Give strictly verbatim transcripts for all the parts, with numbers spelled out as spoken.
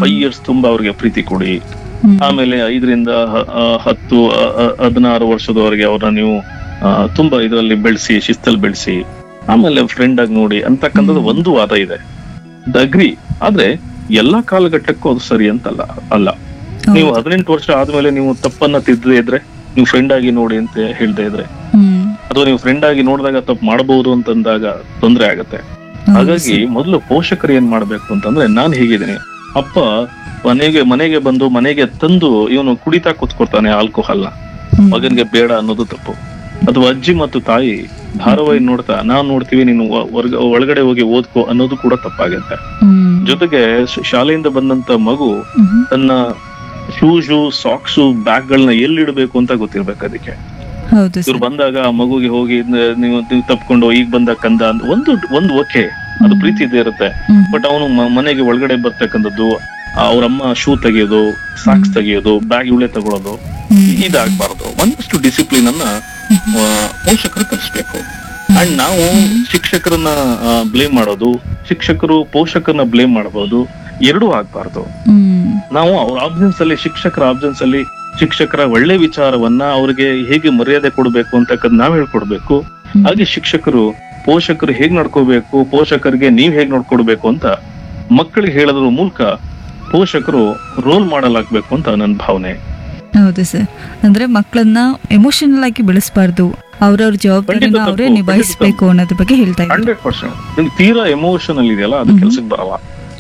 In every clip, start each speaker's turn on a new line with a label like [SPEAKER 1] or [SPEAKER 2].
[SPEAKER 1] Five years ತುಂಬಾ ಅವ್ರಿಗೆ ಪ್ರೀತಿ ಕೊಡಿ. ಆಮೇಲೆ ಐದರಿಂದ ಹತ್ತು ಹದಿನಾರು ವರ್ಷದವರೆಗೆ ಅವ್ರನ್ನ ನೀವು ತುಂಬಾ ಇದರಲ್ಲಿ ಬೆಳೆಸಿ, ಶಿಸ್ತಲ್ಲಿ ಬೆಳೆಸಿ, ಆಮೇಲೆ ಫ್ರೆಂಡ್ ಆಗಿ ನೋಡಿ ಅಂತಕ್ಕಂಥದ್ದು ಒಂದು ವಾದ ಇದೆ, ಅಗ್ರಿ. ಆದ್ರೆ ಎಲ್ಲಾ ಕಾಲಘಟ್ಟಕ್ಕೂ ಅದು ಸರಿ ಅಂತಲ್ಲ ಅಲ್ಲ. ನೀವು ಹದಿನೆಂಟು ವರ್ಷ ಆದ್ಮೇಲೆ ನೀವು ತಪ್ಪನ್ನ ತಿದ್ದದೇ ಇದ್ರೆ ನೀವು ಫ್ರೆಂಡ್ ಆಗಿ ನೋಡಿ ಅಂತ ಹೇಳ್ದೇ ಇದ್ರೆ, ಅಥವಾ ನೀವು ಫ್ರೆಂಡ್ ಆಗಿ ನೋಡಿದಾಗ ತಪ್ಪು ಮಾಡಬಹುದು ಅಂತಂದಾಗ ತೊಂದರೆ ಆಗತ್ತೆ. ಹಾಗಾಗಿ ಮೊದಲು ಪೋಷಕರು ಏನ್ ಮಾಡ್ಬೇಕು ಅಂತಂದ್ರೆ, ನಾನ್ ಹೀಗಿದ್ದೀನಿ, ಅಪ್ಪ ಮನೆಗೆ ಮನೆಗೆ ಬಂದು ಮನೆಗೆ ತಂದು ಇವನು ಕುಡಿತಾ ಕೂತ್ಕೊಡ್ತಾನೆ ಆಲ್ಕೋಹಾಲ್ನ, ಮಗನ್ಗೆ ಬೇಡ ಅನ್ನೋದು ತಪ್ಪು. ಅಥವಾ ಅಜ್ಜಿ ಮತ್ತು ತಾಯಿ ಧಾರಾವಾಹಿ ನೋಡ್ತಾ ನಾವ್ ನೋಡ್ತೀವಿ ನೀನು ಒಳಗಡೆ ಹೋಗಿ ಓದ್ಕೋ ಅನ್ನೋದು ಕೂಡ ತಪ್ಪಾಗತ್ತೆ. ಜೊತೆಗೆ ಶಾಲೆಯಿಂದ ಬಂದಂತ ಮಗು ತನ್ನ ಶೂಸು, ಸಾಕ್ಸು, ಬ್ಯಾಗ್ ಗಳನ್ನ ಎಲ್ಲಿಡ್ಬೇಕು ಅಂತ ಗೊತ್ತಿರ್ಬೇಕು. ಅದಕ್ಕೆ ಇವ್ರು ಬಂದಾಗ ಆ ಮಗುಗೆ ಹೋಗಿ ನೀವು ನೀವು ತಪ್ಕೊಂಡು ಈಗ ಬಂದ ಕಂದ ಅಂತ ಒಂದು ಒಂದು ಓಕೆ, ಅದು ಪ್ರೀತಿ ಇದ್ದೇ ಇರುತ್ತೆ. ಬಟ್ ಅವನು ಮನೆಗೆ ಒಳಗಡೆ ಬರ್ತಕ್ಕಂಥದ್ದು, ಅವ್ರಮ್ಮ ಶೂ ತೆಗಿಯೋದು, ಸಾಕ್ಸ್ ತೆಗಿಯೋದು, ಬ್ಯಾಗ್ ಇವಳೆ ತಗೊಳ್ಳೋದು, ಇದಾಗಬಾರ್ದು. ಒಂದಷ್ಟು ಡಿಸಿಪ್ಲಿನ್ ಅನ್ನ ಪೋಷಕರು ಕಲಿಸ್ಬೇಕು. ಅಂಡ್ ನಾವು ಶಿಕ್ಷಕರನ್ನ ಬ್ಲೇಮ್ ಮಾಡೋದು, ಶಿಕ್ಷಕರು ಪೋಷಕರನ್ನ ಬ್ಲೇಮ್ ಮಾಡಬಹುದು, ಎರಡೂ ಆಗ್ಬಾರ್ದು. ನಾವು ಅವ್ರ ಆಬ್ಸೆನ್ಸ್ ಅಲ್ಲಿ, ಶಿಕ್ಷಕರ ಆಬ್ಸೆನ್ಸ್ ಅಲ್ಲಿ ಶಿಕ್ಷಕರ ಒಳ್ಳೆ ವಿಚಾರವನ್ನ ಅವ್ರಿಗೆ ಹೇಗೆ ಮರ್ಯಾದೆ ಕೊಡ್ಬೇಕು ಅಂತಕ್ಕಂಥ ನಾವ್ ಹೇಳ್ಕೊಡ್ಬೇಕು. ಹಾಗೆ ಶಿಕ್ಷಕರು ಪೋಷಕರು ಹೇಗ್ ನಡ್ಕೋಬೇಕು, ಪೋಷಕರಿಗೆ ನೀವ್ ಹೇಗ್ ನೋಡ್ಕೊಡ್ಬೇಕು ಅಂತ ಮಕ್ಕಳಿಗೆ ಹೇಳೋದ್ರ ಮೂಲಕ ಪೋಷಕರು ರೋಲ್ ಮಾಡಲ್ ಆಗ್ಬೇಕು ಅಂತ ನನ್ನ ಭಾವನೆ.
[SPEAKER 2] ಹೌದು ಸರ್, ಅಂದ್ರೆ ಮಕ್ಕಳನ್ನ ಎಮೋಷನಲ್ ಆಗಿ ಬೆಳೆಸಬಾರ್ದು, ಅವ್ರವ್ರ ಜವಾಬ್ದಾರಿನ ಅವರೇ ನಿಭಾಯಿಸಬೇಕು ಅನ್ನೋದ್ರ ಬಗ್ಗೆ ಹೇಳ್ತಾ ಇದ್ದಾರೆ.
[SPEAKER 1] ಹಂಡ್ರೆಡ್ ಪರ್ಸೆಂಟ್ ತೀರಾ ಎಮೋಷನಲ್ ಇದೆಯಲ್ಲ ಅದು ಕೆಲ್ಸಕ್ಕೆ ಬರಲ್ಲ.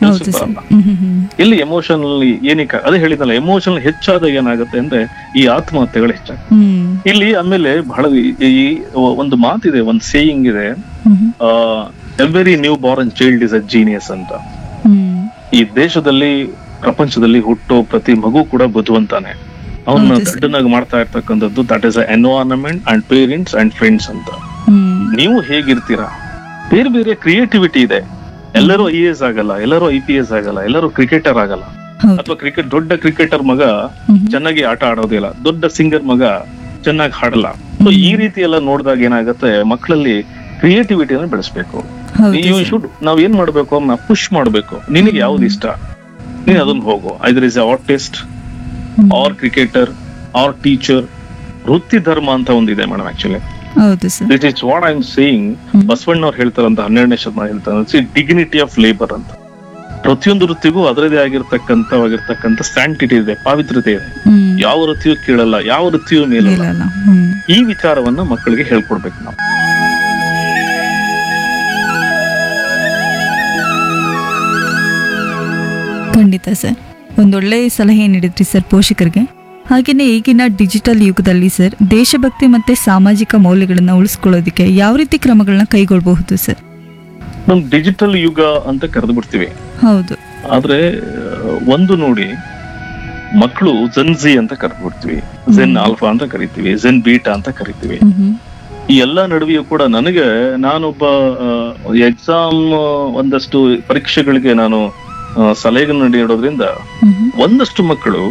[SPEAKER 1] ಇಲ್ಲಿ ಎಮೋಷನಲ್ ಏನಕ್ಕೆ ಅದೇ ಹೇಳಿದ್ನಲ್ಲ, ಎಮೋಷನಲ್ ಹೆಚ್ಚಾದ ಏನಾಗುತ್ತೆ ಅಂದ್ರೆ ಈ ಆತ್ಮಹತ್ಯೆಗಳು ಹೆಚ್ಚಾಗುತ್ತೆ ಇಲ್ಲಿ. ಆಮೇಲೆ ಬಹಳ ಈ ಒಂದು ಮಾತಿದೆ, ಒಂದು ಸೇಯಿಂಗ್ ಇದೆ, every new Born child is a genius ಅಂತ. ಈ ದೇಶದಲ್ಲಿ ಪ್ರಪಂಚದಲ್ಲಿ ಹುಟ್ಟೋ ಪ್ರತಿ ಮಗು ಕೂಡ ಬುದ್ಧಿವಂತಾನೆ. ಅವನ್ನ ದೊಡ್ಡನಾಗಿ ಮಾಡ್ತಾ ಇರ್ತಕ್ಕಂಥದ್ದು that is environment and parents and friends ಅಂತ. ನೀವು ಹೇಗಿರ್ತೀರಾ, ಬೇರೆ ಬೇರೆ ಕ್ರಿಯೇಟಿವಿಟಿ ಇದೆ. ಎಲ್ಲರೂ ಐ ಎ ಎಸ್ ಆಗಲ್ಲ, ಎಲ್ಲರೂ ಐ ಪಿ ಎಸ್ ಆಗಲ್ಲ, ಎಲ್ಲರೂ ಕ್ರಿಕೆಟರ್ ಆಗಲ್ಲ. ಅಥವಾ ಕ್ರಿಕೆಟ್ ದೊಡ್ಡ ಕ್ರಿಕೆಟರ್ ಮಗ ಚೆನ್ನಾಗಿ ಆಟ ಆಡೋದಿಲ್ಲ, ದೊಡ್ಡ ಸಿಂಗರ್ ಮಗ ಚೆನ್ನಾಗಿ ಹಾಡಲ್ಲ. ಸೊ ಈ ರೀತಿ ಎಲ್ಲ ನೋಡಿದಾಗ ಏನಾಗುತ್ತೆ, ಮಕ್ಕಳಲ್ಲಿ ಕ್ರಿಯೇಟಿವಿಟಿಯನ್ನು ಬೆಳೆಸ್ಬೇಕು. ಯು ಶುಡ್ ನಾವ್ ಏನ್ ಮಾಡ್ಬೇಕು, ಅವ್ನ ಪುಷ್ ಮಾಡ್ಬೇಕು. ನಿನಗೆ ಯಾವ್ದು ಇಷ್ಟ ನೀನ್ ಅದನ್ನ ಹೋಗು. ಐದರ್ is artist R cricketer R teacher. ವೃತ್ತಿ ಧರ್ಮ ಅಂತ ಒಂದಿದೆ madam. Actually this is what I am saying. ಬಸವಣ್ಣವ್ರು ಹೇಳ್ತಾರಂತ, ಹನ್ನೆರಡನೇ ಶತಮಾನ ಹೇಳ್ತಾರೆ, ಡಿಗ್ನಿಟಿ ಆಫ್ ಲೇಬರ್ ಅಂತ. ಪ್ರತಿಯೊಂದು ವೃತ್ತಿಗೂ ಅದರದೇ ಆಗಿರ್ತಕ್ಕಂಥವಾಗಿರ್ತಕ್ಕಂಥ ಸ್ಟ್ಯಾಂಟಿಟಿ ಇದೆ, ಪಾವಿತ್ರತೆ ಇದೆ. ಯಾವ ವೃತ್ತಿಯೂ ಕೇಳಲ್ಲ, ಯಾವ ವೃತ್ತಿಯೂ ಮೇಲಲ್ಲ. ಈ ವಿಚಾರವನ್ನ ಮಕ್ಕಳಿಗೆ ಹೇಳ್ಕೊಡ್ಬೇಕು ನಾವು.
[SPEAKER 2] ಖಂಡಿತ ಸರ್, ಒಂದೊಳ್ಳೆ ಸಲಹೆ ನೀಡಿದ್ರಿ ಸರ್ ಪೋಷಕರಿಗೆ. ಹಾಗೆಯೇ ಈಗಿನ ಡಿಜಿಟಲ್ ಯುಗದಲ್ಲಿ ಸರ್ ದೇಶಭಕ್ತಿ ಮತ್ತೆ ಸಾಮಾಜಿಕ ಮೌಲ್ಯಗಳನ್ನ ಉಳಿಸ್ಕೊಳ್ಳೋದಕ್ಕೆ ಯಾವ ರೀತಿ ಕ್ರಮಗಳನ್ನ ಕೈಗೊಳ್ಳಬಹುದು ಸರ್?
[SPEAKER 1] ನಮ್ ಡಿಜಿಟಲ್ ಯುಗ ಅಂತ ಕರೆದು ಬಿಡ್ತೀವಿ.
[SPEAKER 2] ಹೌದು.
[SPEAKER 1] ಆದ್ರೆ ಒಂದು ನೋಡಿ, ಮಕ್ಕಳು ಜೆನ್ಜಿ ಅಂತ ಕರೆದು ಬಿಡ್ತೀವಿ, ಜೆನ್ ಆಲ್ಫಾ ಅಂತ ಕರಿತೀವಿ, ಜೆನ್ ಬೀಟಾ ಅಂತ ಕರಿತೀವಿ. ಈ ಎಲ್ಲಾ ನಡುವೆಯೂ ಕೂಡ ನನಗೆ ನಾನೊಬ್ಬ ಎಕ್ಸಾಮ್ ಒಂದಷ್ಟು ಪರೀಕ್ಷೆಗಳಿಗೆ ನಾನು ಸಲಹೆಗಳನ್ನು ನೀಡೋದ್ರಿಂದ ಒಂದಷ್ಟು ಮಕ್ಕಳು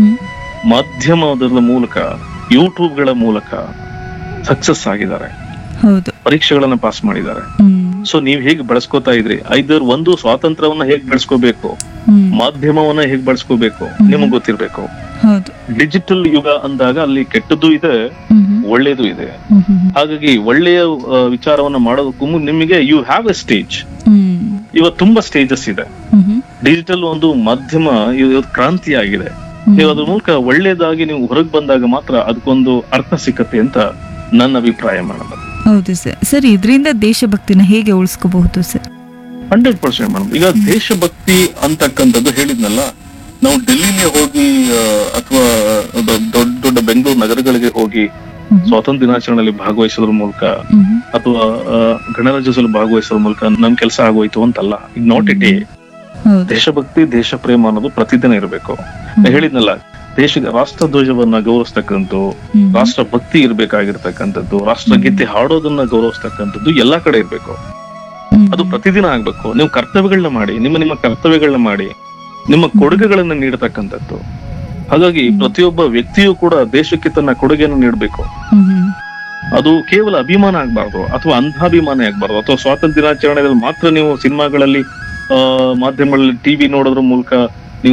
[SPEAKER 1] ಮಾಧ್ಯಮದ ಮೂಲಕ, ಯೂಟ್ಯೂಬ್ ಗಳ ಮೂಲಕ ಸಕ್ಸಸ್ ಆಗಿದ್ದಾರೆ, ಪರೀಕ್ಷೆಗಳನ್ನ ಪಾಸ್ ಮಾಡಿದ್ದಾರೆ. ಸೊ ನೀವ್ ಹೇಗ್ ಬೆಳೆಸ್ಕೋತಾ ಇದ್ರಿ, ಐದರ್ ಒಂದು ಸ್ವಾತಂತ್ರ್ಯವನ್ನ ಹೇಗ್ ಬೆಳೆಸ್ಕೋಬೇಕು, ಮಾಧ್ಯಮವನ್ನ ಹೇಗ್ ಬೆಳೆಸ್ಕೋಬೇಕು ನಿಮಗ್ ಗೊತ್ತಿರ್ಬೇಕು. ಡಿಜಿಟಲ್ ಯುಗ ಅಂದಾಗ ಅಲ್ಲಿ ಕೆಟ್ಟದ್ದು ಇದೆ, ಒಳ್ಳೇದು ಇದೆ. ಹಾಗಾಗಿ ಒಳ್ಳೆಯ ವಿಚಾರವನ್ನ ಮಾಡೋದಕ್ಕೂ ನಿಮಗೆ ಯು ಹ್ಯಾವ್ ಎ ಸ್ಟೇಜ್. ಇವತ್ತು ತುಂಬಾ ಸ್ಟೇಜಸ್ ಇದೆ. ಡಿಜಿಟಲ್ ಒಂದು ಮಾಧ್ಯಮ ಕ್ರಾಂತಿ ಆಗಿದೆ. ನೀವು ಅದ್ರ ಮೂಲಕ ಒಳ್ಳೇದಾಗಿ ನೀವು ಹೊರಗೆ ಬಂದಾಗ ಮಾತ್ರ ಅದಕ್ಕೊಂದು ಅರ್ಥ ಸಿಕ್ಕತ್ತೆ ಅಂತ ನನ್ನ ಅಭಿಪ್ರಾಯ ಮೇಡಮ್.
[SPEAKER 2] ಹೌದು ಸರ್. ಸರ್, ಇದರಿಂದ ದೇಶಭಕ್ತಿನ ಹೇಗೆ ಉಳಿಸ್ಕೋಬಹುದು ಸರ್?
[SPEAKER 1] Hundred percent madam. ಈಗ ದೇಶಭಕ್ತಿ ಅಂತಕ್ಕಂಥದ್ದು ಹೇಳಿದ್ನಲ್ಲ, ನಾವು ಡೆಲ್ಲಿಗೆ ಹೋಗಿ ಅಥವಾ ದೊಡ್ಡ ದೊಡ್ಡ ಬೆಂಗಳೂರು ನಗರಗಳಿಗೆ ಹೋಗಿ ಸ್ವಾತಂತ್ರ್ಯ ದಿನಾಚರಣೆಯಲ್ಲಿ ಭಾಗವಹಿಸೋದ್ರ ಮೂಲಕ ಅಥವಾ ಗಣರಾಜ್ಯೋತ್ಸವ ಭಾಗವಹಿಸೋದ್ರ ಮೂಲಕ ನಮ್ ಕೆಲಸ ಆಗೋಯ್ತು ಅಂತಲ್ಲ. ಈಗ ನಾಟ್ ಇಟ್ ಎ ದೇಶಭಕ್ತಿ, ದೇಶ ಪ್ರೇಮ ಅನ್ನೋದು ಪ್ರತಿದಿನ ಇರಬೇಕು. ಹೇಳಿದ್ನಲ್ಲ, ದೇಶದ ರಾಷ್ಟ್ರ ಧ್ವಜವನ್ನ ಗೌರವಿಸ್ತಕ್ಕಂಥದ್ದು, ರಾಷ್ಟ್ರ ಭಕ್ತಿ ಇರ್ಬೇಕಾಗಿರ್ತಕ್ಕಂಥದ್ದು, ರಾಷ್ಟ್ರಗೀತೆ ಹಾಡೋದನ್ನ ಗೌರವಿಸ್ತಕ್ಕಂಥದ್ದು ಎಲ್ಲಾ ಕಡೆ ಇರ್ಬೇಕು. ಅದು ಪ್ರತಿದಿನ ಆಗ್ಬೇಕು. ನೀವು ಕರ್ತವ್ಯಗಳನ್ನ ಮಾಡಿ, ನಿಮ್ಮ ನಿಮ್ಮ ಕರ್ತವ್ಯಗಳನ್ನ ಮಾಡಿ, ನಿಮ್ಮ ಕೊಡುಗೆಗಳನ್ನ ನೀಡತಕ್ಕಂಥದ್ದು. ಹಾಗಾಗಿ ಪ್ರತಿಯೊಬ್ಬ ವ್ಯಕ್ತಿಯೂ ಕೂಡ ದೇಶಕ್ಕೆ ತನ್ನ ಕೊಡುಗೆಯನ್ನು ನೀಡಬೇಕು. ಅದು ಕೇವಲ ಅಭಿಮಾನ ಆಗ್ಬಾರ್ದು ಅಥವಾ ಅಂಧಾಭಿಮಾನ ಆಗ್ಬಾರ್ದು. ಅಥವಾ ಸ್ವಾತಂತ್ರ್ಯ ದಿನಾಚರಣೆಯಲ್ಲಿ ಮಾತ್ರ ನೀವು ಸಿನಿಮಾಗಳಲ್ಲಿ, ಮಾಧ್ಯಮಗಳಲ್ಲಿ, ಟಿವಿ ನೋಡೋದ್ರ ಮೂಲಕ